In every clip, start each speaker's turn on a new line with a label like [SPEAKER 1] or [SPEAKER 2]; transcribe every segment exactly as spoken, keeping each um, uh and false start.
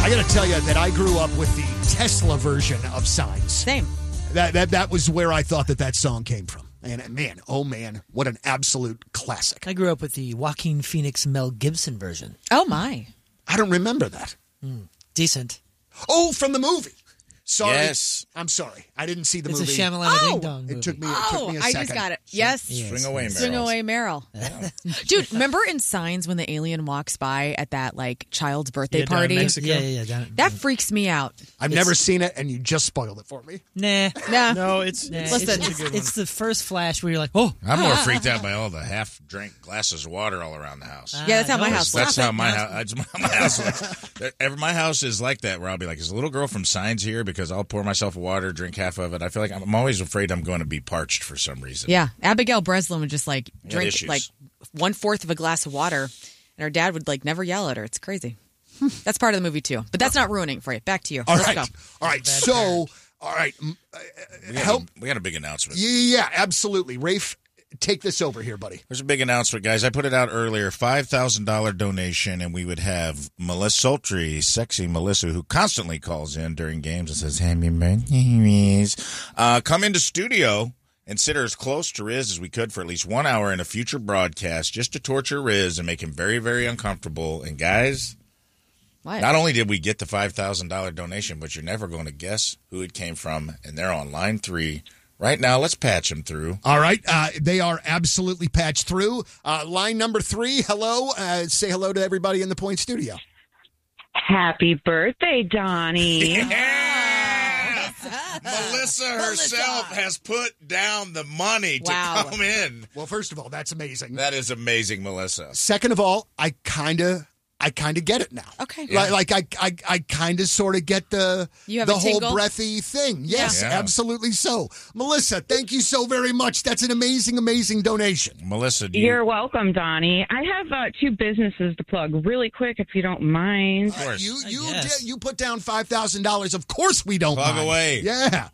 [SPEAKER 1] I got to tell you that I grew up with the Tesla version of Signs.
[SPEAKER 2] Same.
[SPEAKER 1] That, that, that was where I thought that that song came from. And man, oh man, what an absolute classic.
[SPEAKER 3] I grew up with the Joaquin Phoenix Mel Gibson version.
[SPEAKER 2] Oh, my.
[SPEAKER 1] I don't remember that.
[SPEAKER 3] Mm, decent.
[SPEAKER 1] Oh, from the movie. Sorry.
[SPEAKER 4] Yes.
[SPEAKER 1] I'm sorry. I didn't see the
[SPEAKER 3] it's
[SPEAKER 1] movie.
[SPEAKER 3] It's a Shyamalan
[SPEAKER 2] oh.
[SPEAKER 3] Ding Dong movie.
[SPEAKER 1] It took me, it
[SPEAKER 2] oh,
[SPEAKER 1] took me a
[SPEAKER 2] I
[SPEAKER 1] second.
[SPEAKER 2] just got it. Yes.
[SPEAKER 3] yes.
[SPEAKER 4] Swing away, Meryl.
[SPEAKER 2] Swing away, Meryl. Yeah. Dude, remember in Signs when the alien walks by at that, like, child's birthday
[SPEAKER 3] yeah,
[SPEAKER 2] party?
[SPEAKER 3] Yeah, yeah, yeah. Down,
[SPEAKER 2] that freaks me out.
[SPEAKER 1] I've
[SPEAKER 2] it's,
[SPEAKER 1] never seen it, and you just spoiled it for me.
[SPEAKER 3] Nah.
[SPEAKER 2] Nah.
[SPEAKER 3] No, it's, nah,
[SPEAKER 2] Listen,
[SPEAKER 3] it's, it's, it's the first flash where you're like, oh.
[SPEAKER 4] I'm more freaked out by all the half-drank glasses of water all around the house.
[SPEAKER 2] Yeah, that's how
[SPEAKER 3] no,
[SPEAKER 2] my house
[SPEAKER 4] That's
[SPEAKER 2] looks.
[SPEAKER 4] how my house. My house. My house is like that. Where I'll be like, "Is the little girl from Signs here?" Because I'll pour myself water, drink half of it. I feel like I'm, I'm always afraid I'm going to be parched for some reason.
[SPEAKER 2] Yeah, Abigail Breslin would just like
[SPEAKER 4] Had
[SPEAKER 2] drink
[SPEAKER 4] issues.
[SPEAKER 2] like one fourth of a glass of water, and her dad would like never yell at her. It's crazy. That's part of the movie too, but that's not ruining it for you. Back to you.
[SPEAKER 1] All
[SPEAKER 2] Let's
[SPEAKER 1] right,
[SPEAKER 2] go.
[SPEAKER 1] all right. So,
[SPEAKER 3] parent.
[SPEAKER 1] all right, uh,
[SPEAKER 4] we got,
[SPEAKER 1] help.
[SPEAKER 4] a, we got a big announcement.
[SPEAKER 1] Yeah, yeah, absolutely. Rafe, take this over here, buddy.
[SPEAKER 4] There's a big announcement, guys. I put it out earlier. five thousand dollars donation, and we would have Melissa Sultry, sexy Melissa, who constantly calls in during games and says, "Happy birthday, uh, come into studio and sit her as close to Riz as we could for at least one hour in a future broadcast just to torture Riz and make him very, very uncomfortable." And, guys,
[SPEAKER 2] What?
[SPEAKER 4] not only did we get the five thousand dollars donation, but you're never going to guess who it came from, and they're on line three. Right now, let's patch them through.
[SPEAKER 1] All right. Uh, they are absolutely patched through. Uh, line number three, hello. Uh, say hello to everybody in the Point Studio.
[SPEAKER 5] Happy birthday, Donnie.
[SPEAKER 4] Yeah! Melissa herself has put down the money to
[SPEAKER 2] Wow.
[SPEAKER 4] come in.
[SPEAKER 1] Well, first of all, that's amazing.
[SPEAKER 4] That is amazing, Melissa.
[SPEAKER 1] Second of all, I kind of I kind of get it now.
[SPEAKER 2] Okay.
[SPEAKER 1] Like, like I, I, I kind of sort of get the
[SPEAKER 2] You have
[SPEAKER 1] the
[SPEAKER 2] a
[SPEAKER 1] whole
[SPEAKER 2] tingle?
[SPEAKER 1] breathy thing. Yes,
[SPEAKER 4] Yeah.
[SPEAKER 1] absolutely so. Melissa, thank you so very much. That's an amazing, amazing donation.
[SPEAKER 4] Melissa, do you...
[SPEAKER 5] You're welcome, Donnie. I have uh, two businesses to plug really quick, if you don't mind.
[SPEAKER 4] Of course.
[SPEAKER 1] You you
[SPEAKER 3] Yes.
[SPEAKER 1] did, you put down five thousand dollars. Of course we don't
[SPEAKER 4] Plug
[SPEAKER 1] mind.
[SPEAKER 4] away.
[SPEAKER 1] Yeah.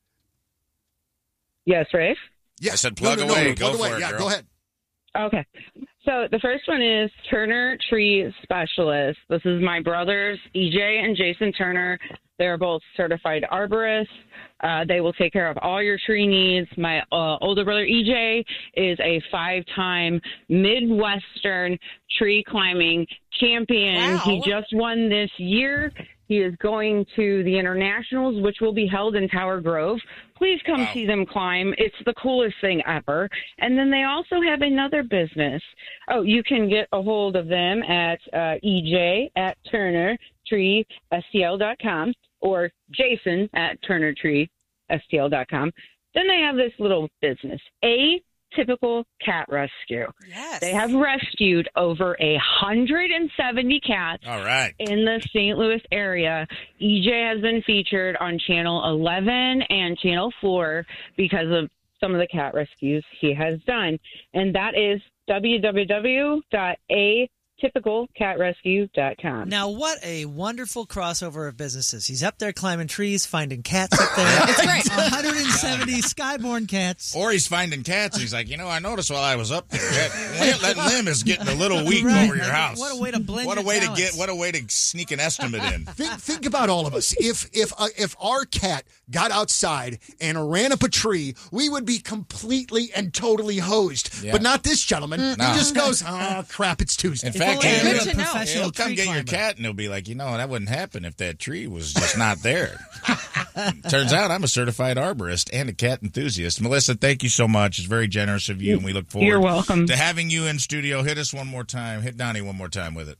[SPEAKER 5] Yes, Rafe?
[SPEAKER 1] Yeah.
[SPEAKER 4] I said plug
[SPEAKER 1] no, no,
[SPEAKER 4] away.
[SPEAKER 1] No,
[SPEAKER 4] Go
[SPEAKER 1] plug
[SPEAKER 4] for
[SPEAKER 1] away.
[SPEAKER 4] it,
[SPEAKER 1] Yeah,
[SPEAKER 4] girl.
[SPEAKER 1] go ahead.
[SPEAKER 5] Okay. So the first one is Turner Tree Specialist. This is my brothers, E J and Jason Turner. They're both certified arborists. Uh, they will take care of all your tree needs. My uh, older brother, E J, is a five-time Midwestern tree climbing champion.
[SPEAKER 2] Wow.
[SPEAKER 5] He just won this year. He is going to the internationals, which will be held in Tower Grove. Please come
[SPEAKER 4] Wow.
[SPEAKER 5] see them climb. It's the coolest thing ever. And then they also have another business. Oh, you can get a hold of them at uh, E J at Turner Tree S T L dot com or Jason at Turner Tree S T L dot com. Then they have this little business, A Typical Cat Rescue.
[SPEAKER 2] Yes.
[SPEAKER 5] They have rescued over a hundred and seventy cats
[SPEAKER 4] All right.
[SPEAKER 5] in the Saint Louis area. E J has been featured on Channel eleven and Channel four because of some of the cat rescues he has done. And that is w w w dot a typical cat rescue dot com.
[SPEAKER 3] Now, what a wonderful crossover of businesses. He's up there climbing trees, finding cats up there.
[SPEAKER 2] It's great.
[SPEAKER 3] one hundred seventy skyborn cats.
[SPEAKER 4] Or he's finding cats, and he's like, you know, I noticed while I was up there that, that limb is getting a little weak
[SPEAKER 3] Right.
[SPEAKER 4] over your house.
[SPEAKER 3] What a way to blend
[SPEAKER 4] What a
[SPEAKER 3] your
[SPEAKER 4] way to
[SPEAKER 3] talents.
[SPEAKER 4] get. What a way to sneak an estimate in.
[SPEAKER 1] Think, think about all of us. If if uh, if our cat got outside and ran up a tree, we would be completely and totally hosed.
[SPEAKER 4] Yeah.
[SPEAKER 1] But not this gentleman.
[SPEAKER 4] No.
[SPEAKER 1] He just goes, "Oh crap, it's Tuesday."
[SPEAKER 4] In
[SPEAKER 3] If
[SPEAKER 4] fact,
[SPEAKER 3] only
[SPEAKER 4] he'll,
[SPEAKER 3] you were
[SPEAKER 2] Good
[SPEAKER 3] a
[SPEAKER 2] to know.
[SPEAKER 3] professional
[SPEAKER 4] he'll come
[SPEAKER 3] tree
[SPEAKER 4] get your
[SPEAKER 3] climber.
[SPEAKER 4] cat, and he'll be like, you know, that wouldn't happen if that tree was just not there. Turns out I'm a certified arborist and a cat enthusiast. Melissa, thank you so much. It's very generous of you, and we look forward
[SPEAKER 5] You're welcome.
[SPEAKER 4] to having you in studio. Hit us one more time. Hit Donnie one more time with it.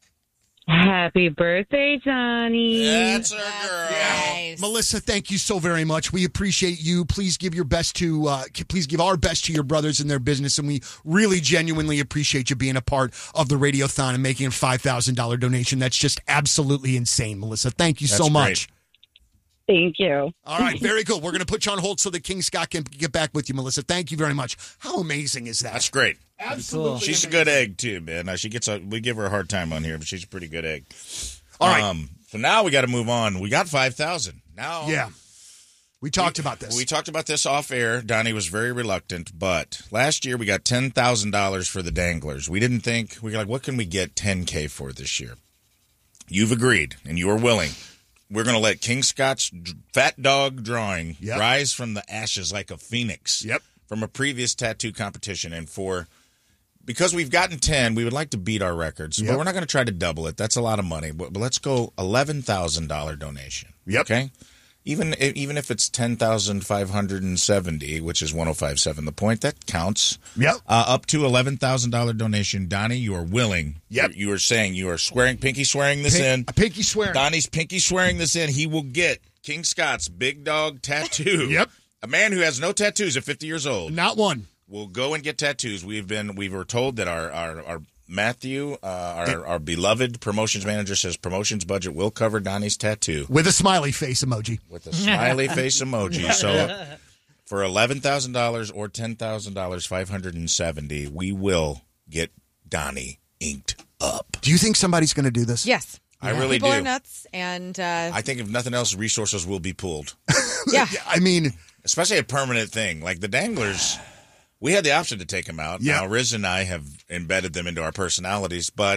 [SPEAKER 5] Happy birthday, Johnny.
[SPEAKER 4] That's our girl.
[SPEAKER 2] Nice.
[SPEAKER 1] Melissa, thank you so very much. We appreciate you. Please give your best to, uh, please give our best to your brothers in their business, and we really genuinely appreciate you being a part of the Radiothon and making a five thousand dollars donation. That's just absolutely insane, Melissa. Thank you so
[SPEAKER 4] That's
[SPEAKER 1] much.
[SPEAKER 4] great.
[SPEAKER 5] Thank you.
[SPEAKER 1] All right, very good. We're going to put you on hold so that King Scott can get back with you, Melissa. Thank you very much. How amazing is that?
[SPEAKER 4] That's great.
[SPEAKER 1] Absolutely.
[SPEAKER 4] She's a good egg, too, man. Now, she gets a, we give her a hard time on here, but she's a pretty good egg.
[SPEAKER 1] All right.
[SPEAKER 4] Um, so now we got to move on. We got five thousand. Now.
[SPEAKER 1] Yeah. We talked about this.
[SPEAKER 4] We talked about this off air. Donnie was very reluctant, but last year we got ten thousand dollars for the danglers. We didn't think, we were like, what can we get ten K for this year? you've agreed and you are willing. We're going to let King Scott's d- Fat Dog Drawing
[SPEAKER 1] Yep.
[SPEAKER 4] rise from the ashes like a phoenix
[SPEAKER 1] Yep.
[SPEAKER 4] from a previous tattoo competition. And for because we've gotten ten, we would like to beat our records,
[SPEAKER 1] Yep.
[SPEAKER 4] but we're not going to try to double it. That's a lot of money. But, but let's go eleven thousand dollars donation.
[SPEAKER 1] Yep.
[SPEAKER 4] Okay? Even if, even if it's ten thousand five hundred seventy, which is one oh five point seven The Point, that counts.
[SPEAKER 1] Yep.
[SPEAKER 4] Uh, up to eleven thousand dollars donation. Donnie, you are willing.
[SPEAKER 1] Yep.
[SPEAKER 4] You are saying you are swearing, pinky swearing this
[SPEAKER 1] Pink-
[SPEAKER 4] in.
[SPEAKER 1] a pinky swearing.
[SPEAKER 4] Donnie's pinky swearing this in. He will get King Scott's Big Dog tattoo.
[SPEAKER 1] Yep.
[SPEAKER 4] A man who has no tattoos at fifty years old
[SPEAKER 1] Not one.
[SPEAKER 4] will go and get tattoos. We've been, we were told that our, our, our Matthew, uh, our, our beloved promotions manager says promotions budget will cover Donnie's tattoo
[SPEAKER 1] With a smiley face emoji.
[SPEAKER 4] with a smiley face emoji. So for eleven thousand dollars or ten thousand dollars, five hundred seventy, we will get Donnie inked up.
[SPEAKER 1] Do you think somebody's going to do this?
[SPEAKER 2] Yes.
[SPEAKER 4] I really
[SPEAKER 2] People
[SPEAKER 4] do.
[SPEAKER 2] are nuts, and uh,
[SPEAKER 4] I think if nothing else, resources will be pooled,
[SPEAKER 2] yeah.
[SPEAKER 1] Yeah, I mean,
[SPEAKER 4] especially a permanent thing. Like the danglers, we had the option to take them out.
[SPEAKER 1] Yeah.
[SPEAKER 4] Now, Riz and I have embedded them into our personalities, but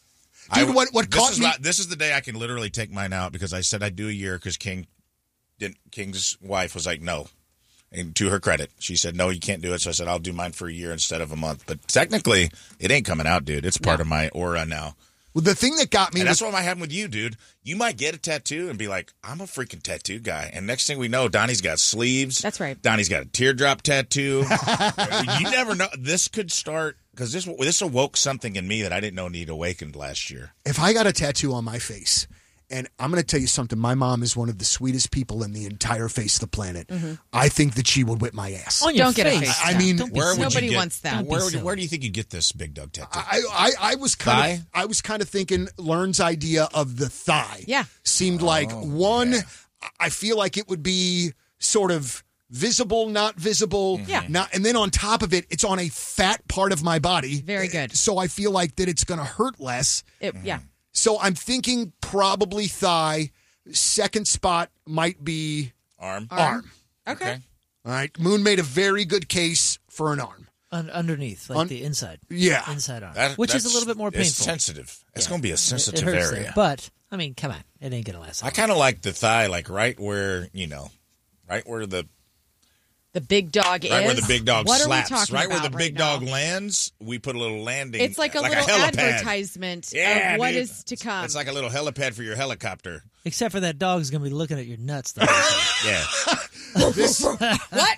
[SPEAKER 1] Dude, what- what
[SPEAKER 4] this
[SPEAKER 1] caught
[SPEAKER 4] is
[SPEAKER 1] me-
[SPEAKER 4] not- this is the day I can literally take mine out because I said I'd do a year because King didn't. King's wife was like, no. And to her credit, she said, no, you can't do it. So I said, I'll do mine for a year instead of a month. But technically, it ain't coming out, dude. It's part of my aura now.
[SPEAKER 1] well, the thing that got me
[SPEAKER 4] And
[SPEAKER 1] was
[SPEAKER 4] that's what might happen with you, dude. You might get a tattoo and be like, I'm a freaking tattoo guy. And next thing we know, Donnie's got sleeves.
[SPEAKER 2] That's right.
[SPEAKER 4] Donnie's got a teardrop tattoo. You never know. This could start, because this, this awoke something in me that I didn't know needed awakened last year.
[SPEAKER 1] if I got a tattoo on my face, and I'm going to tell you something, my mom is one of the sweetest people in the entire face of the planet. I think that she would whip my ass.
[SPEAKER 3] On your
[SPEAKER 2] Don't get a
[SPEAKER 3] face.
[SPEAKER 2] face
[SPEAKER 1] I mean,
[SPEAKER 3] Don't be
[SPEAKER 4] Where would
[SPEAKER 3] silly.
[SPEAKER 2] Nobody
[SPEAKER 4] you get,
[SPEAKER 2] wants that.
[SPEAKER 4] Where,
[SPEAKER 3] Don't be
[SPEAKER 4] would you-
[SPEAKER 3] silly.
[SPEAKER 4] where do you think you'd get this big dog tattoo?
[SPEAKER 1] I, I, I was kind
[SPEAKER 4] Thigh?
[SPEAKER 1] of I was kind of thinking Learn's idea of the thigh.
[SPEAKER 2] Yeah.
[SPEAKER 1] Seemed like one I feel like it would be sort of visible, not visible.
[SPEAKER 2] Yeah.
[SPEAKER 1] Not, and then on top of it, it's on a fat part of my body.
[SPEAKER 2] Very good.
[SPEAKER 1] So I feel like that it's going to hurt less.
[SPEAKER 2] It, yeah.
[SPEAKER 1] So I'm thinking probably thigh. Second spot might be
[SPEAKER 4] Arm?
[SPEAKER 1] arm.
[SPEAKER 2] Okay.
[SPEAKER 4] Okay.
[SPEAKER 1] All right. Moon made a very good case for an arm.
[SPEAKER 3] Un- underneath, like
[SPEAKER 1] Un-
[SPEAKER 3] the inside.
[SPEAKER 1] Yeah.
[SPEAKER 3] Inside arm.
[SPEAKER 4] That-
[SPEAKER 3] which is a
[SPEAKER 4] that's-
[SPEAKER 3] little bit more
[SPEAKER 4] It's
[SPEAKER 3] painful.
[SPEAKER 4] sensitive. It's
[SPEAKER 3] Yeah.
[SPEAKER 4] going to be a
[SPEAKER 3] It-
[SPEAKER 4] sensitive
[SPEAKER 3] it hurts
[SPEAKER 4] area.
[SPEAKER 3] there. But, I mean, come on. It ain't going to last
[SPEAKER 4] I
[SPEAKER 3] long.
[SPEAKER 4] kind of like the thigh, like right where, you know, right where the
[SPEAKER 2] The big dog is.
[SPEAKER 4] right where the big dog
[SPEAKER 2] what
[SPEAKER 4] slaps,
[SPEAKER 2] Are we talking
[SPEAKER 4] right where the
[SPEAKER 2] about
[SPEAKER 4] big
[SPEAKER 2] right
[SPEAKER 4] dog
[SPEAKER 2] now?
[SPEAKER 4] lands. We put a little landing.
[SPEAKER 2] It's like a
[SPEAKER 4] like
[SPEAKER 2] little
[SPEAKER 4] helipad.
[SPEAKER 2] advertisement
[SPEAKER 4] Yeah,
[SPEAKER 2] of what
[SPEAKER 4] dude.
[SPEAKER 2] is to come.
[SPEAKER 4] It's like a little helipad for your helicopter.
[SPEAKER 3] Except for that dog's going to be looking at your nuts. Though.
[SPEAKER 4] Yeah.
[SPEAKER 1] This,
[SPEAKER 2] what?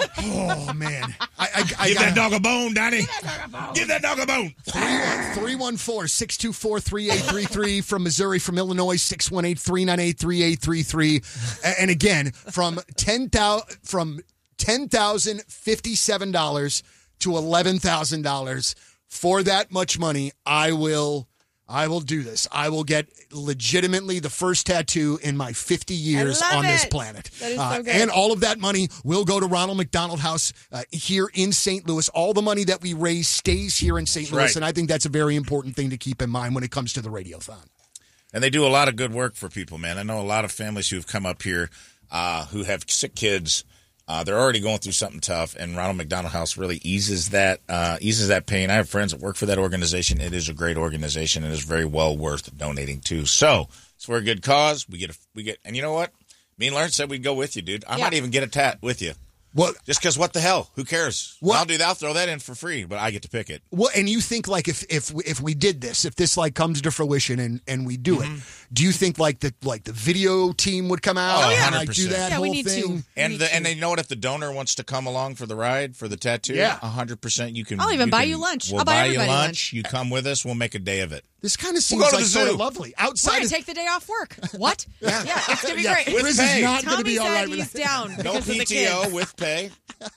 [SPEAKER 1] oh, man. I, I, I
[SPEAKER 4] Give
[SPEAKER 1] got
[SPEAKER 4] that dog a bone, Donnie. Give that dog a bone.
[SPEAKER 1] three one four, six two four, three eight three three from Missouri, from Illinois, six one eight, three nine eight, three eight three three. And again, from ten thousand from ten thousand fifty-seven dollars to eleven thousand dollars. For that much money, I will I will do this. I will get legitimately the first tattoo in my fifty years
[SPEAKER 2] love
[SPEAKER 1] on this
[SPEAKER 2] it.
[SPEAKER 1] planet.
[SPEAKER 2] That is so
[SPEAKER 1] Uh,
[SPEAKER 2] good.
[SPEAKER 1] and all of that money will go to Ronald McDonald House uh, here in Saint Louis. All the money that we raise stays here in Saint Louis,
[SPEAKER 4] right.
[SPEAKER 1] and I think that's a very important thing to keep in mind when it comes to the Radiothon.
[SPEAKER 4] And they do a lot of good work for people, man. I know a lot of families who've come up here uh, who have sick kids. Uh, they're already going through something tough, and Ronald McDonald House really eases that uh, eases that pain. I have friends that work for that organization. It is a great organization, and it's very well worth donating to. So it's for a good cause. We get a, we get, and you know what? Me and Lawrence said we'd go with you, dude. I
[SPEAKER 2] Yeah.
[SPEAKER 4] might even get a tat with you.
[SPEAKER 1] Well,
[SPEAKER 4] Just because what the hell? Who cares?
[SPEAKER 1] What?
[SPEAKER 4] I'll do that. I'll throw that in for free, but I get to pick it.
[SPEAKER 1] well, and you think like if if if we did this, if this like comes to fruition and and we do it, do you think like the like the video team would come out
[SPEAKER 4] Oh, yeah.
[SPEAKER 1] and like do
[SPEAKER 4] one hundred percent.
[SPEAKER 1] that
[SPEAKER 2] Yeah, we
[SPEAKER 1] whole
[SPEAKER 2] need
[SPEAKER 1] thing?
[SPEAKER 2] to. We
[SPEAKER 4] And
[SPEAKER 2] need
[SPEAKER 4] the,
[SPEAKER 2] to.
[SPEAKER 4] and they know what if the donor wants to come along for the ride for the tattoo?
[SPEAKER 1] Yeah.
[SPEAKER 4] a hundred percent. You can.
[SPEAKER 2] I'll even
[SPEAKER 4] you
[SPEAKER 2] buy
[SPEAKER 4] can-
[SPEAKER 2] you lunch.
[SPEAKER 4] We'll
[SPEAKER 2] I'll buy
[SPEAKER 4] buy you
[SPEAKER 2] everybody
[SPEAKER 4] lunch.
[SPEAKER 2] lunch.
[SPEAKER 4] You come with us. We'll make a day of it.
[SPEAKER 1] This kind of seems
[SPEAKER 4] go to
[SPEAKER 1] like
[SPEAKER 4] the
[SPEAKER 1] sort
[SPEAKER 4] zoo.
[SPEAKER 1] of lovely.
[SPEAKER 2] We're
[SPEAKER 1] Outside
[SPEAKER 2] gonna
[SPEAKER 1] of
[SPEAKER 2] take the day off work. What? Yeah, it's gonna be
[SPEAKER 1] Yeah,
[SPEAKER 2] great.
[SPEAKER 4] With
[SPEAKER 1] Riz
[SPEAKER 4] pay.
[SPEAKER 1] is not going to
[SPEAKER 2] Tommy
[SPEAKER 1] be all
[SPEAKER 2] said
[SPEAKER 1] right with
[SPEAKER 2] he's
[SPEAKER 1] that.
[SPEAKER 2] down
[SPEAKER 4] No
[SPEAKER 2] because of the
[SPEAKER 4] P T O
[SPEAKER 2] kids.
[SPEAKER 4] with pay.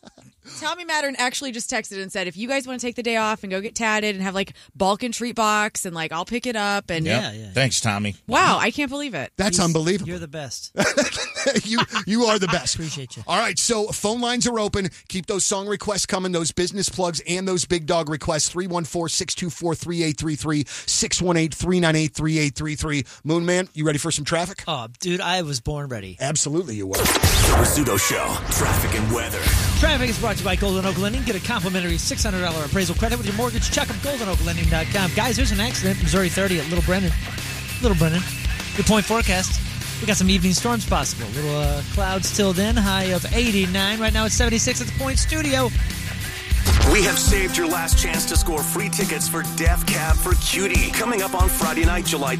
[SPEAKER 2] Tommy Mattern actually just texted and said, if you guys want to take the day off and go get tatted and have like bulk and treat box and like I'll pick it up and
[SPEAKER 3] Yeah, yeah.
[SPEAKER 4] Thanks, Tommy.
[SPEAKER 2] wow, I can't believe it.
[SPEAKER 1] That's unbelievable.
[SPEAKER 3] You're the best.
[SPEAKER 1] you you are the best.
[SPEAKER 3] Appreciate you.
[SPEAKER 1] All right, so phone lines are open. Keep those song requests coming, those business plugs, and those big dog requests. three one four, six two four, three eight three three, six one eight, three nine eight, three eight three three. Moon Man, you ready for some traffic?
[SPEAKER 3] Oh, dude, I was born ready.
[SPEAKER 1] Absolutely, you will.
[SPEAKER 6] The Rizzuto Show. Traffic and weather.
[SPEAKER 3] Traffic is brought to you by Golden Oak Lending. Get a complimentary six hundred dollars appraisal credit with your mortgage. Check them, golden oak lending dot com. Guys, there's an accident, Missouri thirty at Little Brennan. Little Brennan. Good point forecast. We got some evening storms possible. Little uh, clouds till then. High of eighty-nine. Right now it's seventy-six at the Point Studio.
[SPEAKER 6] We have saved your last chance to score free tickets for Death Cab for Cutie coming up on Friday night, July